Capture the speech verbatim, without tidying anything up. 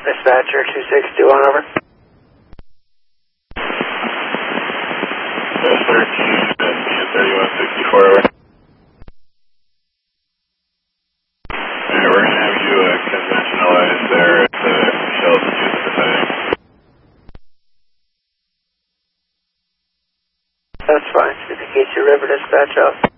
Dispatcher two six two one, over. West thirteen, thirty-one sixty-four, over. Alright, we're going to have you uh, conventionalize there at the Shelton Youth Society. That's fine. Indicate your river dispatch off.